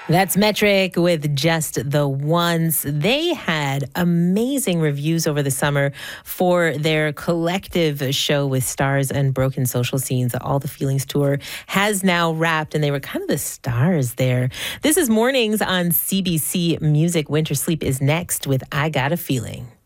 That's Metric with Just the Once. They had amazing reviews over the summer for their collective show with Stars and Broken Social Scenes. The All the Feelings tour has now wrapped, and they were kind of the stars there. This is Mornings on CBC Music. Winter Sleep is next with I Got a Feeling.